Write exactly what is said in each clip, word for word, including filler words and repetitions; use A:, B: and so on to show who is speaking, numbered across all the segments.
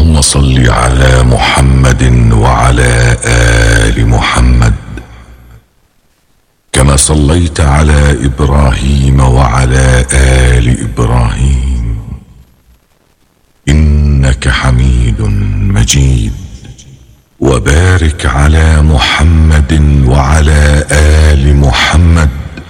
A: اللهم صل على محمد وعلى آل محمد كما صليت على إبراهيم وعلى آل إبراهيم إنك حميد مجيد. وبارك على محمد وعلى آل محمد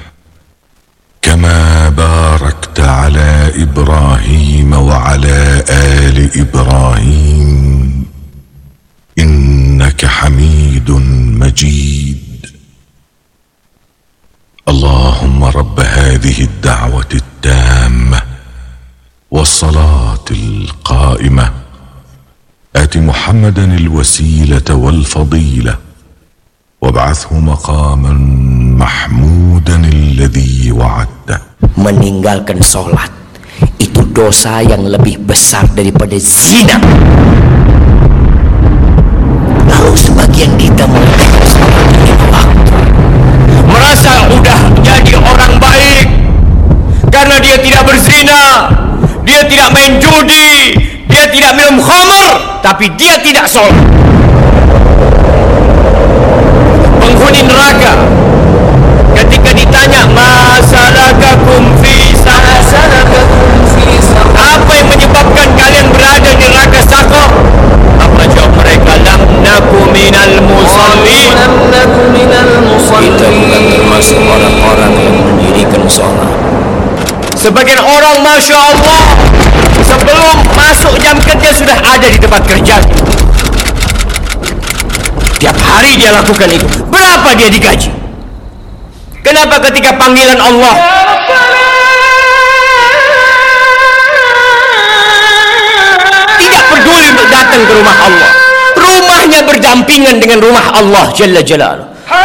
A: كما باركت على إبراهيم وعلى آل إبراهيم إنك حميد مجيد. اللهم رب هذه الدعوة التامة والصلاة القائمة آت محمدا الوسيلة والفضيلة وابعثه مقاما محمودا الذي وعدته.
B: Meninggalkan sholat itu dosa yang lebih besar daripada zina. Lalu sebagian kita meninggalkan sholat lima waktu, merasa udah jadi orang baik karena dia tidak berzina, dia tidak main judi, dia tidak minum khamar, tapi dia tidak sholat. Penghuni neraka ketika ditanya masalakakum fi saqar, apa yang menyebabkan kalian berada di neraka saqar? Apa jawab mereka? Lam naku minal musallin. Kita bukan termasuk orang-orang yang mendirikan sholat. Sebagian orang Masya Allah sebelum masuk jam kerja sudah ada di tempat kerja. Tiap hari dia lakukan itu. Berapa dia digaji? Kenapa ketika panggilan Allah tidak peduli untuk datang ke rumah Allah? Rumahnya berdampingan dengan rumah Allah Jalla Jalaluhu.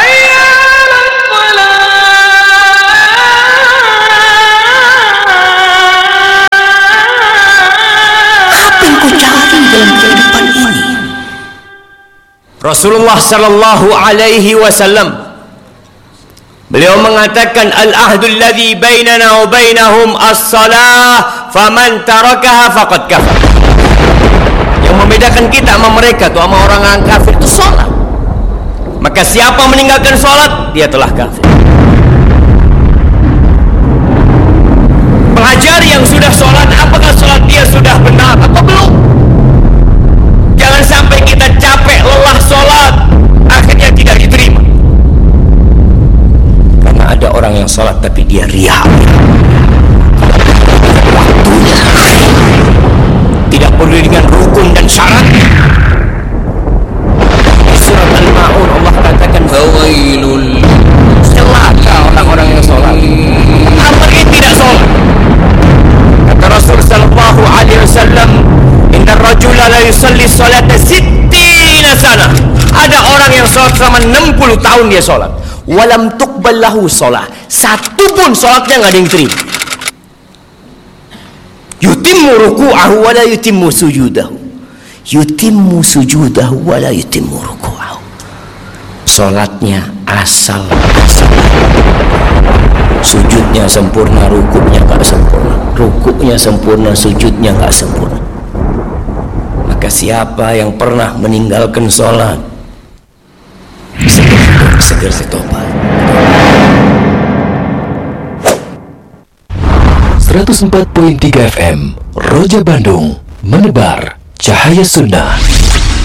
B: Apa yang kau cari dalam kehidupan ini? Rasulullah sallallahu alaihi wasallam beliau mengatakan al-ahdul ladzi bainana wa bainahum as-salah faman tarakaha faqad kafar. Yang membedakan kita sama mereka tuh sama orang yang kafir itu salat. Maka siapa meninggalkan salat dia telah kafir. Pelajari yang sudah salat, apakah salat dia sudah benar atau belum? Jangan sampai kita capek lelah salat akhirnya tidak diterima. Karena ada orang yang salat tapi dia riya. Waktunya tidak perlu dengan rukun dan syarat. Surat Al-Ma'un Allah katakan fawailul, celaka orang-orang yang salat. Apa yang tidak salat? Kata Rasul sallallahu alaihi wasallam, inna rajula la yusalli salata sittina sana. Ada orang yang salat selama enam puluh tahun dia salat. Walam tuqbal lahu shalah. Satu pun salatnya enggak ada yang terima. Yutimmu ruku'ahu wa la yutimmu sujudahu. Yutimmu sujudahu wa la yutimmu ruku'ahu. Salatnya asal asal. Sujudnya sempurna, rukuknya enggak sempurna. Rukuknya sempurna, sujudnya enggak sempurna. Maka siapa yang pernah meninggalkan salat, segera segera bertobat.
C: seratus empat koma tiga F M Roja Bandung, menebar cahaya sunnah.